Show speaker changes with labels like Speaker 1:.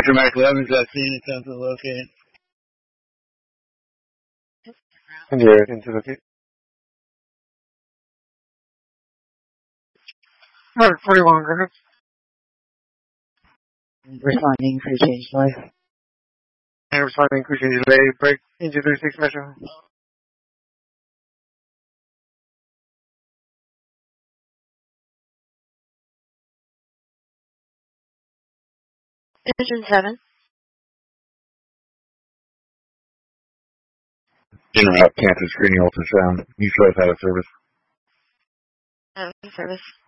Speaker 1: Dramatic 11's vaccine attempt to locate.
Speaker 2: India, into locate. 41, go ahead.
Speaker 3: Responding for change life.
Speaker 2: And responding to change delay, break into 36 metro.
Speaker 4: Engine 7.
Speaker 1: In route, cancer screening ultrasound. Neutralize out of service.
Speaker 4: Out of service.